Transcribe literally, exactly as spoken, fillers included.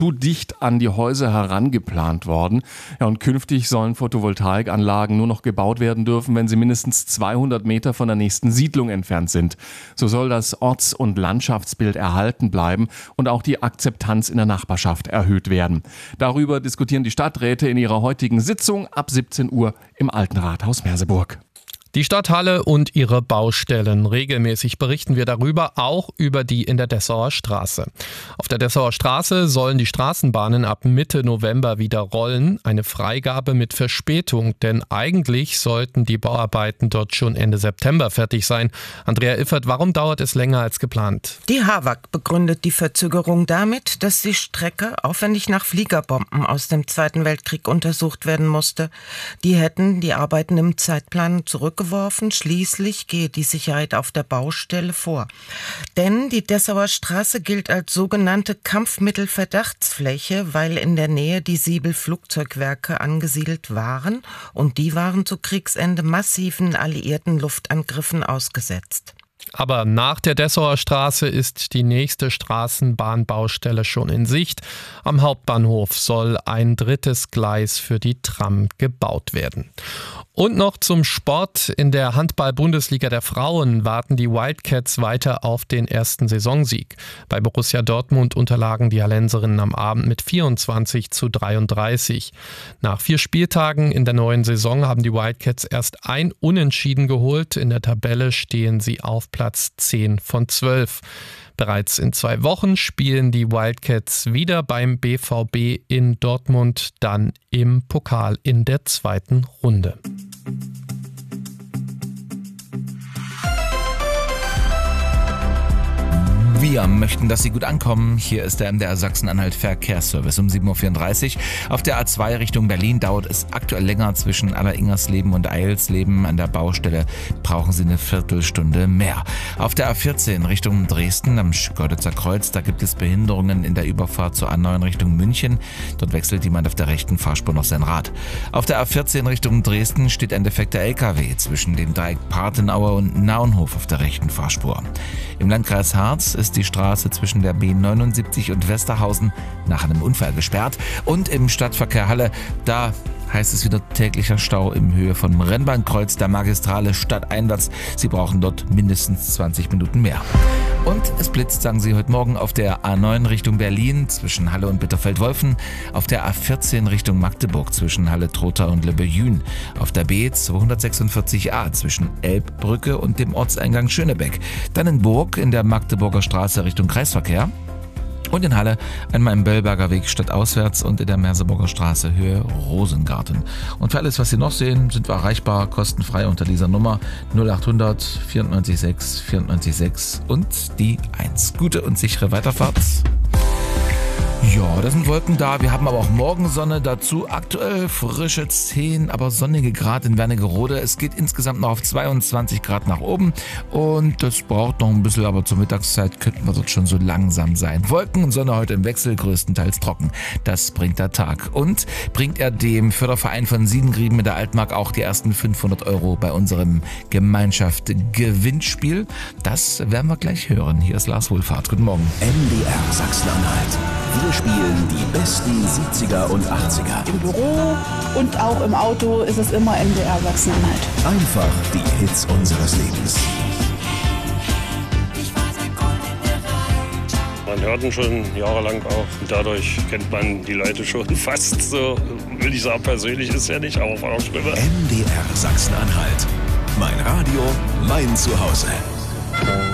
zu dicht an die Häuser herangeplant worden. Ja, und künftig sollen Photovoltaikanlagen nur noch gebaut werden dürfen, wenn sie mindestens zweihundert Meter von der nächsten Siedlung entfernt sind. So soll das Orts- und Landschaftsbild erhalten bleiben und auch die Akzeptanz in der Nachbarschaft erhöht werden. Darüber diskutieren die Stadträte in ihrer heutigen Sitzung ab siebzehn Uhr im Alten Rathaus Merseburg. Die Stadthalle und ihre Baustellen. Regelmäßig berichten wir darüber, auch über die in der Dessauer Straße. Auf der Dessauer Straße sollen die Straßenbahnen ab Mitte November wieder rollen. Eine Freigabe mit Verspätung, denn eigentlich sollten die Bauarbeiten dort schon Ende September fertig sein. Andrea Iffert, warum dauert es länger als geplant? Die HAWAG begründet die Verzögerung damit, dass die Strecke aufwendig nach Fliegerbomben aus dem Zweiten Weltkrieg untersucht werden musste. Die hätten die Arbeiten im Zeitplan zurückgeworfen. Schließlich gehe die Sicherheit auf der Baustelle vor. Denn die Dessauer Straße gilt als sogenannte Kampfmittelverdachtsfläche, weil in der Nähe die Siebel-Flugzeugwerke angesiedelt waren und die waren zu Kriegsende massiven alliierten Luftangriffen ausgesetzt. Aber nach der Dessauer Straße ist die nächste Straßenbahnbaustelle schon in Sicht. Am Hauptbahnhof soll ein drittes Gleis für die Tram gebaut werden. Und noch zum Sport. In der Handball-Bundesliga der Frauen warten die Wildcats weiter auf den ersten Saisonsieg. Bei Borussia Dortmund unterlagen die Hallenserinnen am Abend mit vierundzwanzig zu dreiunddreißig. Nach vier Spieltagen in der neuen Saison haben die Wildcats erst ein Unentschieden geholt. In der Tabelle stehen sie auf Platz zehn von zwölf. Bereits in zwei Wochen spielen die Wildcats wieder beim B V B in Dortmund, dann im Pokal in der zweiten Runde. Wir möchten, dass Sie gut ankommen. Hier ist der M D R Sachsen-Anhalt Verkehrsservice um sieben Uhr vierunddreißig. Auf der A zwei Richtung Berlin dauert es aktuell länger zwischen Alleringersleben und Eilsleben. An der Baustelle brauchen Sie eine Viertelstunde mehr. Auf der A vierzehn Richtung Dresden am Schkeuditzer Kreuz, da gibt es Behinderungen in der Überfahrt zur A neun Richtung München. Dort wechselt jemand auf der rechten Fahrspur noch sein Rad. Auf der A vierzehn Richtung Dresden steht ein defekter L K W zwischen dem Dreieck Partenauer und Naunhof auf der rechten Fahrspur. Im Landkreis Harz ist die Straße zwischen der B neunundsiebzig und Westerhausen nach einem Unfall gesperrt. Und im Stadtverkehr Halle, da heißt es wieder täglicher Stau in Höhe vom Rennbahnkreuz der Magistrale stadteinwärts. Sie brauchen dort mindestens zwanzig Minuten mehr. Und es blitzt, sagen Sie, heute Morgen auf der A neun Richtung Berlin zwischen Halle und Bitterfeld-Wolfen, auf der A vierzehn Richtung Magdeburg zwischen Halle-Trotha und Le Beuün, auf der B zweihundertsechsundvierzig A zwischen Elbbrücke und dem Ortseingang Schönebeck, dann in Burg in der Magdeburger Straße Richtung Kreisverkehr. Und in Halle einmal im Böllberger Weg stadtauswärts und in der Merseburger Straße Höhe Rosengarten. Und für alles, was Sie noch sehen, sind wir erreichbar, kostenfrei unter dieser Nummer null achthundert vierundneunzig sechs vierundneunzig sechs und die eins. Gute und sichere Weiterfahrt. Ja, da sind Wolken da. Wir haben aber auch Morgensonne. Dazu aktuell frische zehn, aber sonnige Grad in Wernigerode. Es geht insgesamt noch auf zweiundzwanzig Grad nach oben. Und das braucht noch ein bisschen, aber zur Mittagszeit könnten wir dort schon so langsam sein. Wolken und Sonne heute im Wechsel, größtenteils trocken. Das bringt der Tag. Und bringt er dem Förderverein von Siedengrieben mit der Altmark auch die ersten fünfhundert Euro bei unserem Gemeinschaft-Gewinnspiel. Das werden wir gleich hören. Hier ist Lars Wohlfahrt. Guten Morgen. M D R Sachsen-Anhalt. Wir spielen die besten siebziger und achtziger. Im Büro und auch im Auto ist es immer M D R Sachsen-Anhalt. Einfach die Hits unseres Lebens. Man hört ihn schon jahrelang auch und dadurch kennt man die Leute schon fast so, will ich sagen, persönlich ist ja nicht, aber von der Stimme. M D R Sachsen-Anhalt. Mein Radio, mein Zuhause.